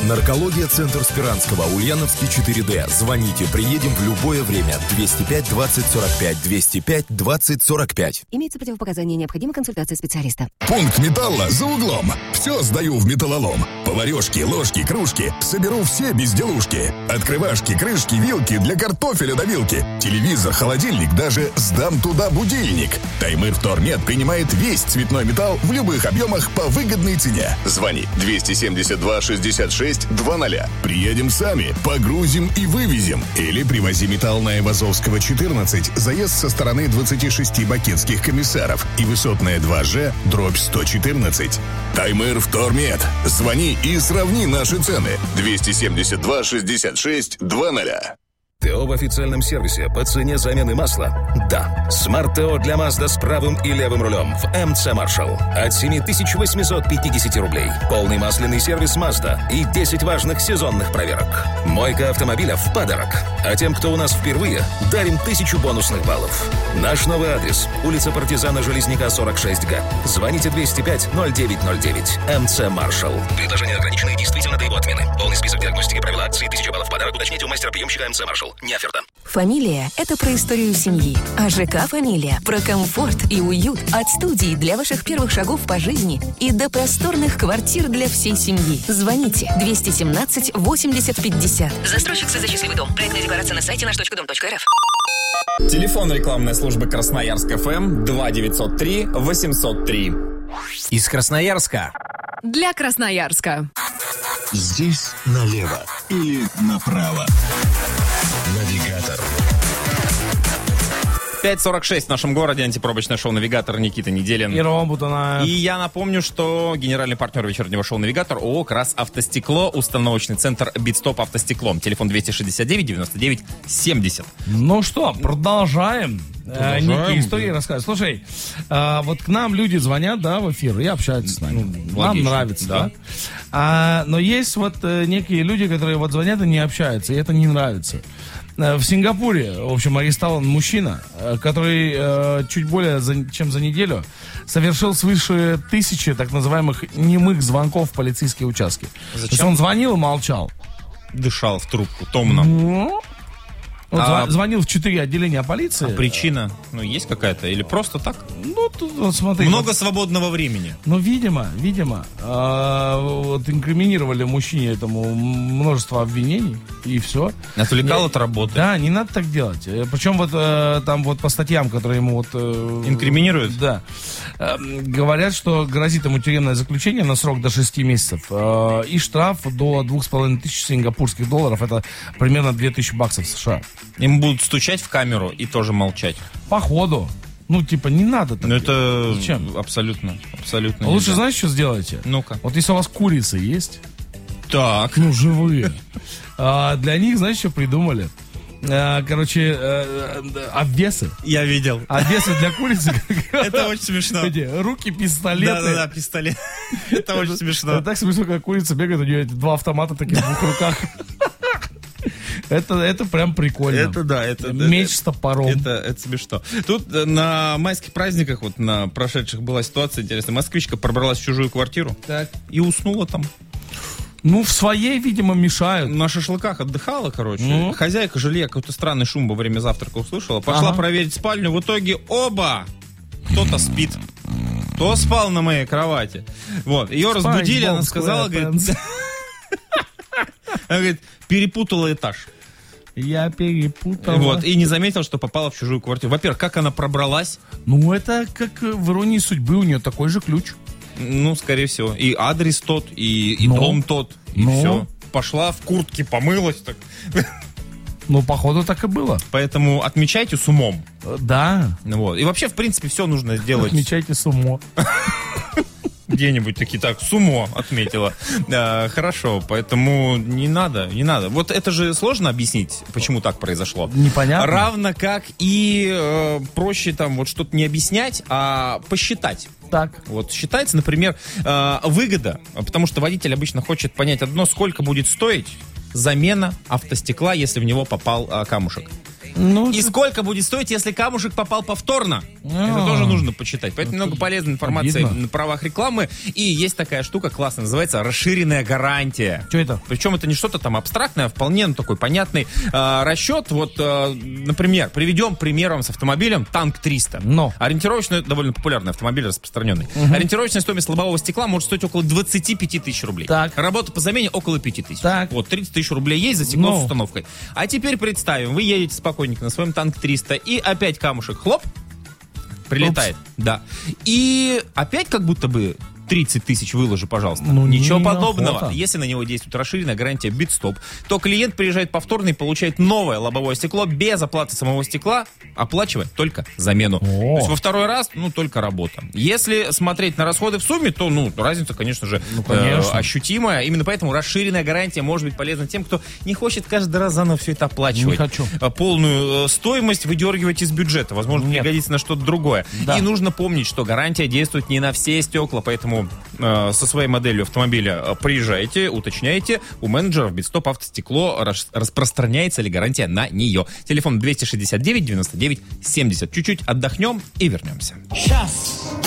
Наркология, центр Спиранского, Ульяновский, 4D. Звоните, приедем в любое время. 205 20 45, 205 20 45. Имеется противопоказание, необходима консультация специалиста. Пункт металла за углом. Все сдаю в металлолом. Поварешки, ложки, кружки. Соберу все безделушки. Открывашки, крышки, вилки для картофеля до вилки. Телевизор, холодильник, даже сдам туда будильник. Таймыр Втормет принимает весь цветной металл в любых объемах по выгодной цене. Звони 272 66 20. Приедем сами, погрузим и вывезем. Или привози металл на Айвазовского, 14. Заезд со стороны 26 бакинских комиссаров. И высотная 2Ж, дробь 114. Таймыр Втормет. Звони и сравни наши цены. 272 66 20. ТО в официальном сервисе по цене замены масла? Да. Смарт ТО для Mazda с правым и левым рулем в МЦ Marshall. От 7850 рублей. Полный масляный сервис Mazda и 10 важных сезонных проверок. Мойка автомобиля в подарок. А тем, кто у нас впервые, дарим 1000 бонусных баллов. Наш новый адрес. Улица Партизана Железняка, 46Г. Звоните 205-0909. МЦ Marshall. Предложение ограниченное действительно до его отмены. Полный список диагностики, правила акции, 1000 баллов в подарок. Уточните у мастера-приемщика МЦ Marshall. Не оферта. Фамилия – это про историю семьи. А ЖК «Фамилия» – про комфорт и уют. От студии для ваших первых шагов по жизни и до просторных квартир для всей семьи. Звоните 217 80 50. Застройщик за счастливый дом. Проектная декларация на сайте наш.дом.рф. Телефон рекламной службы Красноярск ФМ 2903 803. Из Красноярска. Для Красноярска. Здесь налево или направо. Навигатор. 5:46 в нашем городе. Антипробочное шоу «Навигатор», Никита Неделин. И Рома Бутунаев. И я напомню, что генеральный партнер вечернего шоу «Навигатор» ООО «Красавтостекло», установочный центр «Битстоп Автостеклом». Телефон 269-99-70. Ну что, продолжаем. Некие истории рассказывать. Слушай, вот к нам люди звонят, да, в эфир и общаются с нами. Нам нравится, да. Но есть вот некие люди, которые вот звонят и не общаются, и это не нравится. В Сингапуре, в общем, арестован мужчина, который чуть более чем за неделю совершил свыше 1000 так называемых немых звонков в полицейские участки. Зачем? То есть он звонил и молчал. Дышал в трубку, томно. Он звонил в 4 отделения полиции. А причина? Ну, есть какая-то? Или просто так? Ну, тут, вот, смотри. Много свободного времени. Ну, видимо. Вот инкриминировали мужчине этому множество обвинений, и все. Отвлекал от работы. Да, не надо так делать. Причем вот там вот по статьям, которые ему вот... инкриминируют? Да. Говорят, что грозит ему тюремное заключение на срок до 6 месяцев и штраф до 2500 сингапурских долларов. Это примерно 2000 баксов США. Им будут стучать в камеру и тоже молчать. Походу. Ну, типа, не надо так. Ну, это зачем? Абсолютно Лучше, знаешь, что сделайте? Ну-ка. Вот если у вас курицы есть, так, ну, живые, для них, знаешь, что придумали? Короче, обвесы. Я видел. Обвесы для курицы. Это очень смешно. Руки, пистолеты. Да, пистолет. Это очень смешно. Это так смешно, как курица бегает, у нее 2 автомата таких в 2 руках. Это прям прикольно. Это да. Меч с топором. Это смешно. Тут на майских праздниках, вот на прошедших, была ситуация интересная. Москвичка пробралась в чужую квартиру и уснула там. Ну, в своей, видимо, мешают. На шашлыках отдыхала, короче. Ну? Хозяйка жилья какой-то странный шум во время завтрака услышала. Пошла проверить спальню. В итоге оба! Кто-то спит. Кто спал на моей кровати? Вот. Ее разбудили, она сказала, говорит... Она говорит, перепутала этаж. Я перепутала. Вот, и не заметила, что попала в чужую квартиру. Во-первых, как она пробралась? Ну, это как в «Иронии судьбы», у нее такой же ключ. Ну, скорее всего. И адрес тот, и дом тот, и все. Пошла в куртке, помылась так. Ну, походу, так и было. Поэтому отмечайте с умом. Да. Вот. И вообще, в принципе, все нужно делать. Отмечайте с умом. Где-нибудь такие, так, сумо отметила. Хорошо, поэтому не надо. Вот это же сложно объяснить, почему так произошло. Непонятно. Равно как и проще там вот что-то не объяснять, а посчитать. Так. Вот считается, например, выгода, потому что водитель обычно хочет понять одно, сколько будет стоить замена автостекла, если в него попал камушек. И сколько будет стоить, если камушек попал повторно? Это тоже нужно почитать. Поэтому много полезной информации на правах рекламы. И есть такая штука классная, называется расширенная гарантия. Что это? Причем это не что-то там абстрактное, а вполне такой понятный расчет. Вот, например, приведем примером с автомобилем Танк 300. Ориентировочная, довольно популярный автомобиль, распространенный. Ориентировочная стоимость лобового стекла может стоить около 25 тысяч рублей. Так. Работа по замене около 5 тысяч. Так. Вот, 30 тысяч рублей есть за стекло с установкой. А теперь представим, вы едете спокойненько на своем Танк 300, и опять камушек, хлоп, прилетает. Да. И опять как будто бы 30 тысяч выложи, пожалуйста. Ничего подобного. Охота. Если на него действует расширенная гарантия BitStop, то клиент приезжает повторно и получает новое лобовое стекло без оплаты самого стекла, оплачивая только замену. То есть во второй раз, только работа. Если смотреть на расходы в сумме, то, разница, конечно же, ощутимая. Именно поэтому расширенная гарантия может быть полезна тем, кто не хочет каждый раз заново все это оплачивать. Не хочу. Полную стоимость выдергивать из бюджета. Возможно, пригодится на что-то другое. Да. И нужно помнить, что гарантия действует не на все стекла, поэтому со своей моделью автомобиля приезжайте, уточняйте у менеджеров BitStop Автостекло, распространяется ли гарантия на нее. Телефон 269 99 70. Чуть-чуть отдохнем и вернемся. Сейчас.